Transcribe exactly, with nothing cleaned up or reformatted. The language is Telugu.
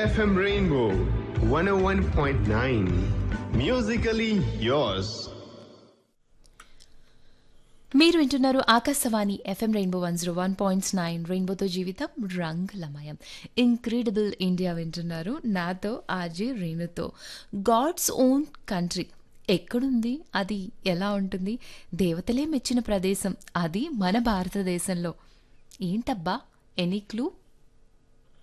F M Rainbow one oh one point nine. Musically yours. మీరు వింటున్నారు Akashvani FM rainbow one zero one point nine రెయిన్బోతో జీవితం రంగులమయం. ఇంక్రెడిబుల్ ఇండియా వింటున్నారు నాతో ఆర్జే రేణుతో. గాడ్స్ ఓన్ కంట్రీ ఎక్కడుంది, అది ఎలా ఉంటుంది? దేవతలే మెచ్చిన ప్రదేశం అది మన భారతదేశంలో. ఏంటబ్బా ఎనీ క్లూ?